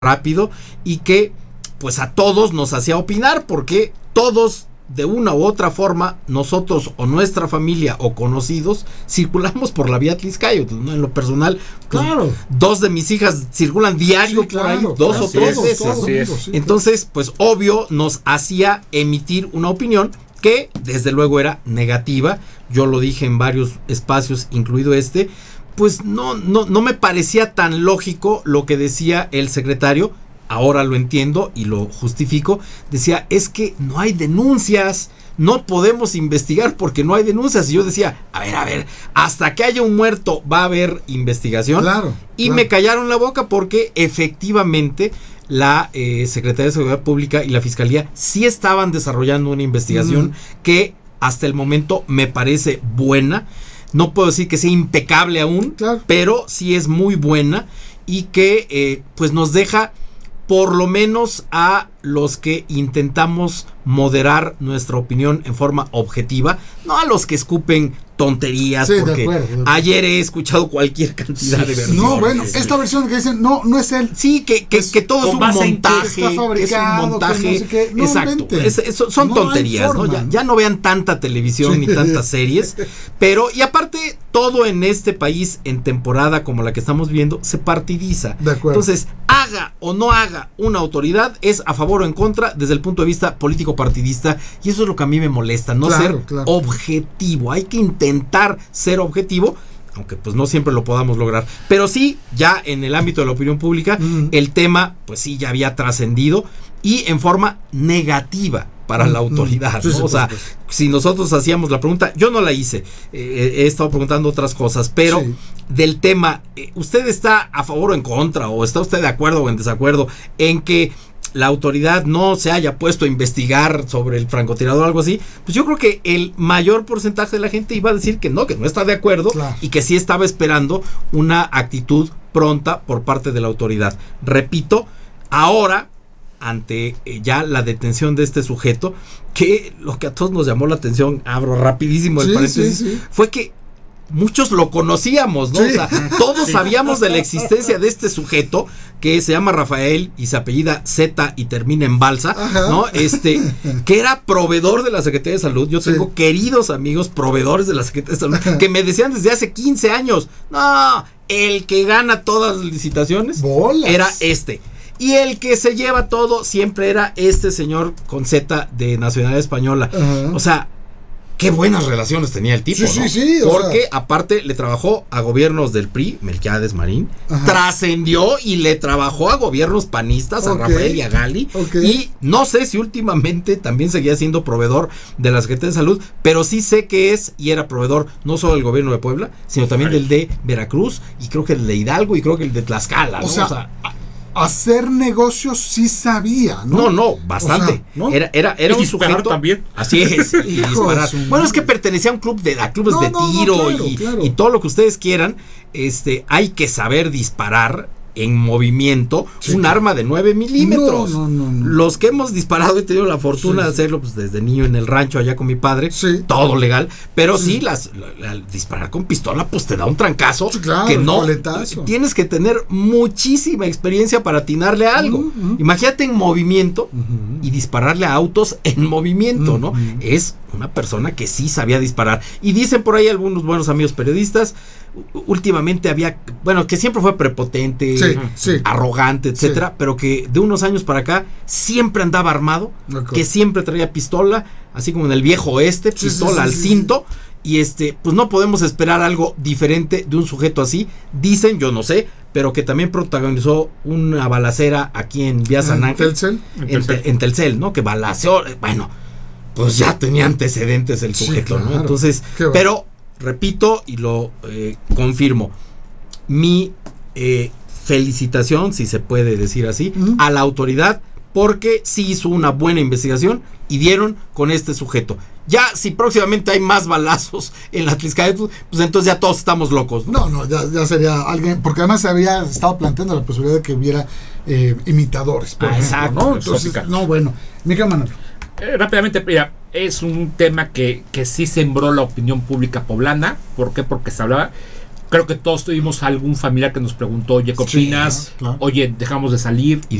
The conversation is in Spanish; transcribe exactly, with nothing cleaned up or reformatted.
rápido y que pues a todos nos hacía opinar, porque todos de una u otra forma, nosotros o nuestra familia o conocidos circulamos por la vía Atlixcáyotl, ¿no? En lo personal, pues, claro, dos de mis hijas circulan diario, sí, por claro, ahí, dos claro, o tres es, veces, ¿no? es, sí, entonces pues obvio nos hacía emitir una opinión que desde luego era negativa. Yo lo dije en varios espacios, incluido este. Pues no, no, no me parecía tan lógico lo que decía el secretario. Ahora lo entiendo y lo justifico. Decía, es que no hay denuncias, no podemos investigar porque no hay denuncias. Y yo decía, a ver, a ver, hasta que haya un muerto va a haber investigación. Claro, y claro. Me callaron la boca porque efectivamente la eh, Secretaría de Seguridad Pública y la Fiscalía sí estaban desarrollando una investigación mm. que hasta el momento me parece buena. No puedo decir que sea impecable aún, claro, pero sí es muy buena y que eh, pues nos deja por lo menos a los que intentamos moderar nuestra opinión en forma objetiva, no a los que escupen tonterías, sí, porque de acuerdo, de acuerdo. Ayer he escuchado cualquier cantidad sí, de versiones. No, bueno, sí, esta versión que dicen, no, no es él. Sí, que, que, que todo es un montaje, está fabricado, es un montaje, que no sé qué. No, exacto, es, es, son no tonterías, ¿no? Ya, ya no vean tanta televisión sí. ni tantas series, pero, y aparte, todo en este país, en temporada como la que estamos viendo, se partidiza. De acuerdo. Entonces, haga o no haga una autoridad, es a favor o en contra desde el punto de vista político partidista, y eso es lo que a mí me molesta, no claro, ser claro. objetivo. Hay que intentar ser objetivo, aunque pues no siempre lo podamos lograr, pero sí, ya en el ámbito de la opinión pública, mm. el tema pues sí ya había trascendido y en forma negativa para la autoridad, ¿no? O sea, si nosotros hacíamos la pregunta, yo no la hice, eh, he estado preguntando otras cosas, pero sí. del tema, eh, ¿usted está a favor o en contra? ¿O está usted de acuerdo o en desacuerdo en que la autoridad no se haya puesto a investigar sobre el francotirador o algo así? Pues yo creo que el mayor porcentaje de la gente iba a decir que no, que no está de acuerdo, claro, y que sí estaba esperando una actitud pronta por parte de la autoridad. Repito, ahora, ante eh, ya la detención de este sujeto, que lo que a todos nos llamó la atención, abro rapidísimo el sí, paréntesis, sí, sí. fue que muchos lo conocíamos, ¿no? Sí. O sea, todos sí. sabíamos de la existencia de este sujeto que se llama Rafael y se apellida Z y termina en Balsa, ajá, ¿no? Este, que era proveedor de la Secretaría de Salud. Yo tengo sí. queridos amigos proveedores de la Secretaría de Salud que me decían desde hace quince años, no, el que gana todas las licitaciones Bolas. Era este. Y el que se lleva todo siempre era este señor con Z de nacionalidad española. Uh-huh. O sea, qué buenas relaciones tenía el tipo, sí, ¿no? Sí, sí, porque sea. Aparte le trabajó a gobiernos del P R I, Melquiades Marín, trascendió y le trabajó a gobiernos panistas, okay, a Rafael y a Gali, okay, y no sé si últimamente también seguía siendo proveedor de la Secretaría de Salud, pero sí sé que es y era proveedor no solo del gobierno de Puebla, sino también Ay. del de Veracruz, y creo que el de Hidalgo, y creo que el de Tlaxcala, ¿no? O sea, o sea hacer negocios sí sabía, ¿no? No, no, bastante. O sea, ¿no? Era, era, era un sujeto también. Así es. Y disparar. Bueno, es que pertenecía a un club de a clubes no, de tiro no, no, claro, y, claro. y todo lo que ustedes quieran. Este, hay que saber disparar en movimiento, sí, un arma de nueve milímetros. No, no, no, no. Los que hemos disparado, he tenido la fortuna sí. de hacerlo pues, desde niño en el rancho allá con mi padre, sí. todo legal, pero sí, sí las la, la, disparar con pistola pues te da un trancazo, sí, claro, que no, coletazo. Tienes que tener muchísima experiencia para atinarle a algo. Uh-huh. Imagínate en movimiento uh-huh. y dispararle a autos en movimiento, uh-huh. ¿no? Es una persona que sí sabía disparar. Y dicen por ahí algunos buenos amigos periodistas, últimamente había, bueno, que siempre fue prepotente, sí, sí. arrogante, etcétera, sí. pero que de unos años para acá siempre andaba armado, okay. que siempre traía pistola, así como en el viejo oeste, sí, pistola sí, sí, al sí, cinto, sí. y este, pues no podemos esperar algo diferente de un sujeto así. Dicen, yo no sé, pero que también protagonizó una balacera aquí en Vía San Ángel, ¿Telcel? En, Telcel. en Telcel, ¿no? Que balaceó, bueno, pues ya tenía antecedentes el sujeto, sí, claro. ¿no? Entonces, pero repito y lo eh, confirmo, mi eh, felicitación, si se puede decir así, uh-huh. a la autoridad, porque sí hizo una buena investigación y dieron con este sujeto. Ya si próximamente hay más balazos en la Atlixcáyotl, pues entonces ya todos estamos locos, ¿no? No, no, ya, ya sería alguien, porque además se había estado planteando la posibilidad de que hubiera eh, imitadores, por ah, ejemplo, exacto, ¿no? Entonces, no, bueno, Mica Manuel. Eh, rápidamente, mira, es un tema que, que sí sembró la opinión pública poblana. ¿Por qué? Porque se hablaba. creo que todos tuvimos algún familiar que nos preguntó, oye, ¿qué opinas? Sí, claro. Oye, dejamos de salir.